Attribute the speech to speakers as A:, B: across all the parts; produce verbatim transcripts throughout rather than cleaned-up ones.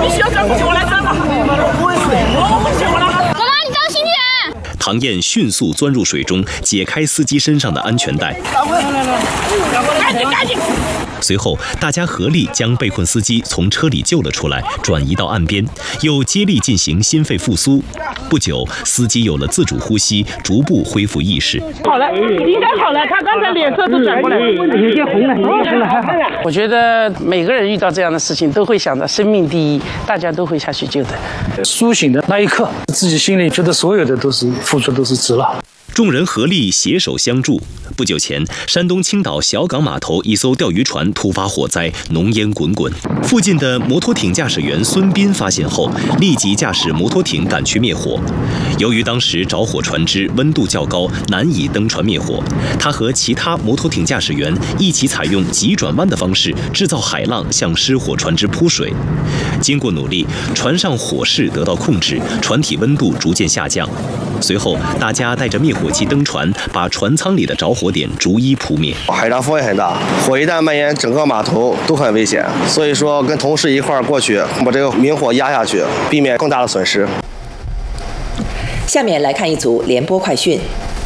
A: 需要这样不行，我来干嘛？我不水，我不行，我来。
B: 妈妈，你当心点。
C: 唐燕迅速钻入水中，解开司机身上的安全带。
A: 赶紧赶紧！
C: 随后，大家合力将被困司机从车里救了出来，转移到岸边，又接力进行心肺复苏。不久，司机有了自主呼吸，逐步恢复意识。
A: 好了，应该好了，他刚才脸色都转过来了，有些红了，有些红了，还好。
D: 我觉得每个人遇到这样的事情，都会想到生命第一，大家都会下去救的。
E: 苏醒的那一刻，自己心里觉得所有的都是付出都是值了。
C: 众人合力携手相助。不久前，山东青岛小港码头一艘钓鱼船突发火灾，浓烟滚滚。附近的摩托艇驾驶员孙斌发现后，立即驾驶摩托艇赶去灭火。由于当时着火船只温度较高，难以登船灭火，他和其他摩托艇驾驶员一起采用急转弯的方式制造海浪，向失火船只扑水。经过努力，船上火势得到控制，船体温度逐渐下降。随后，大家带着灭火器登船，把船舱里的着火点逐一扑灭。
F: 海上风也很大，火一旦蔓延，整个码头都很危险。所以说，跟同事一块儿过去，把这个明火压下去，避免更大的损失。
G: 下面来看一组联播快讯。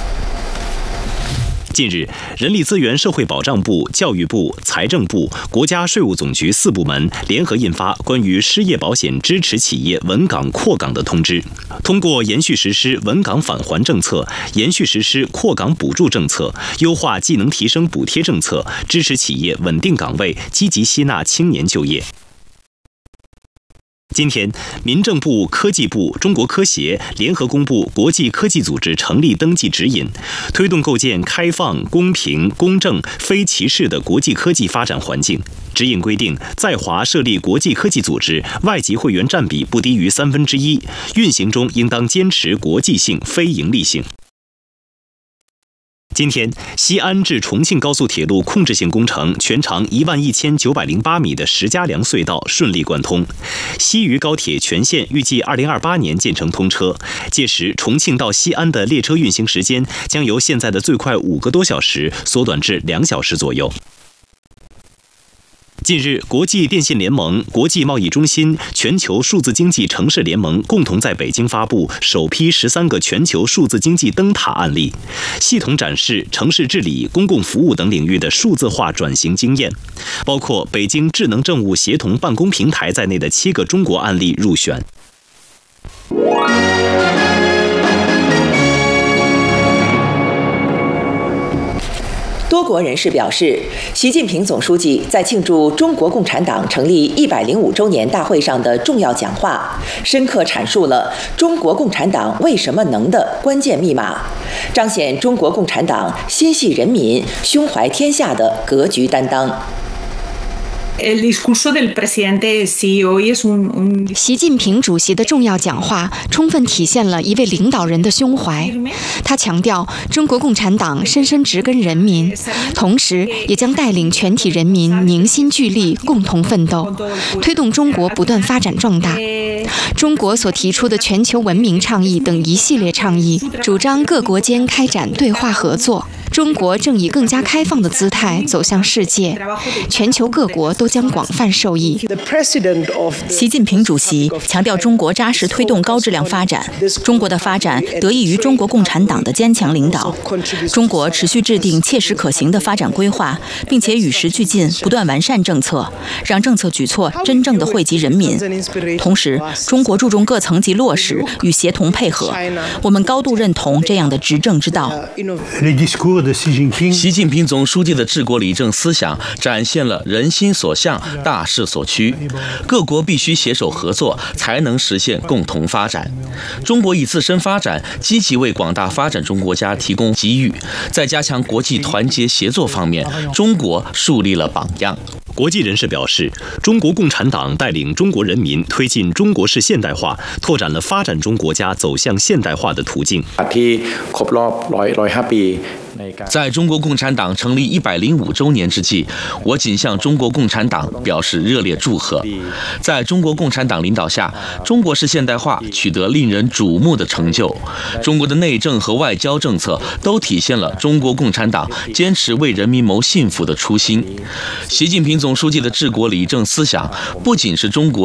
C: 近日，人力资源社会保障部、教育部、财政部、国家税务总局四部门联合印发关于失业保险支持企业稳岗扩岗的通知。通过延续实施稳岗返还政策，延续实施扩岗补助政策，优化技能提升补贴政策，支持企业稳定岗位，积极吸纳青年就业。今天，民政部、科技部、中国科协联合公布国际科技组织成立登记指引，推动构建开放、公平、公正、非歧视的国际科技发展环境。指引规定，在华设立国际科技组织，外籍会员占比不低于三分之一，运行中应当坚持国际性、非营利性。今天，西安至重庆高速铁路控制性工程全长一万一千九百零八米的石家梁隧道顺利贯通，西渝高铁全线预计二零二八年建成通车。届时，重庆到西安的列车运行时间将由现在的最快五个多小时缩短至两小时左右。近日，国际电信联盟、国际贸易中心、全球数字经济城市联盟共同在北京发布首批十三个全球数字经济灯塔案例，系统展示城市治理、公共服务等领域的数字化转型经验，包括北京智能政务协同办公平台在内的七个中国案例入选。
G: 多国人士表示，习近平总书记在庆祝中国共产党成立一百零五周年大会上的重要讲话，深刻阐述了中国共产党为什么能的关键密码，彰显中国共产党心系人民、胸怀天下的格局担当。
H: 习近平主席的重要讲话充分体现了一位领导人的胸怀。他强调，中国共产党深深植根人民，同时也将带领全体人民凝心聚力，共同奋斗，推动中国不断发展壮大。中国所提出的全球文明倡议等一系列倡议，主张各国间开展对话合作。中国正以更加开放的姿态走向世界，全球各国都将广泛受益。
I: 习近平主席强调，中国扎实推动高质量发展，中国的发展得益于中国共产党的坚强领导。中国持续制定切实可行的发展规划，并且与时俱进，不断完善政策，让政策举措真正的惠及人民。同时，中国注重各层级落实与协同配合，我们高度认同这样的执政之道。
J: 习近平总书记的治国理政思想展现了人心所向、大势所趋，各国必须携手合作，才能实现共同发展。中国以自身发展积极为广大发展中国家提供机遇，在加强国际团结协作方面，中国树立了榜样。
C: 国际人士表示，中国共产党带领中国人民推进中国式现代化，拓展了发展中国家走向现代化的途径。
J: 在中国共产党成立一百零五周年之际，我谨向中国共产党表示热烈祝贺。在中国共产党领导下，中国式现代化取得令人瞩目的成就。中国的内政和外交政策都体现了中国共产党坚持为人民谋幸福的初心。习近平总书记的治国理政思想，不仅是中国